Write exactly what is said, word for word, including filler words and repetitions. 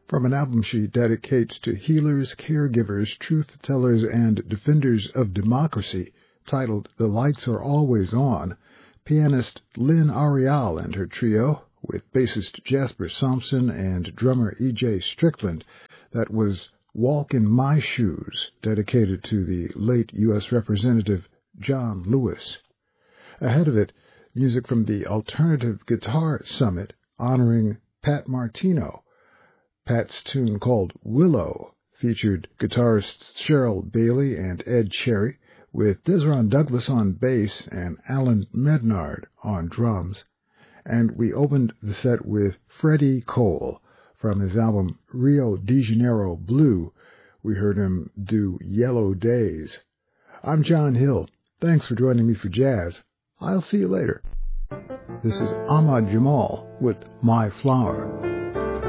from an album she dedicates to healers, caregivers, truth-tellers, and defenders of democracy, titled The Lights Are Always On. Pianist Lynn Arial and her trio, with bassist Jasper Sampson and drummer E J Strickland. That was Walk in My Shoes, dedicated to the late U S Representative John Lewis. Ahead of it, music from the Alternative Guitar Summit honoring Pat Martino. Pat's tune called Willow featured guitarists Cheryl Bailey and Ed Cherry, with Desron Douglas on bass and Alan Mednard on drums. And we opened the set with Freddie Cole from his album Rio de Janeiro Blue. We heard him do Yellow Days. I'm John Hill. Thanks for joining me for jazz. I'll see you later. This is Ahmad Jamal with My Flower.